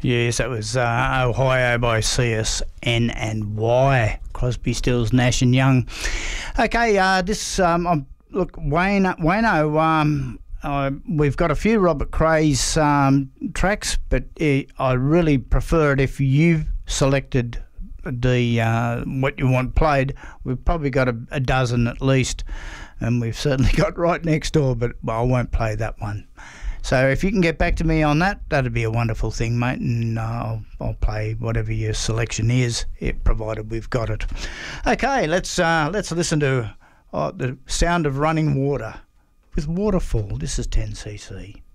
Yes, that was Ohio by CSN and Y. Crosby, Stills, Nash and Young. Okay, look, Wayno, we've got a few Robert Craye's tracks, but I really prefer it if you've selected the what you want played. We've probably got a dozen at least, and we've certainly got Right Next Door, but I won't play that one. So if you can get back to me on that, that'd be a wonderful thing, mate, and I'll play whatever your selection is, provided we've got it. Okay, let's listen to the sound of running water with Waterfall. This is 10cc.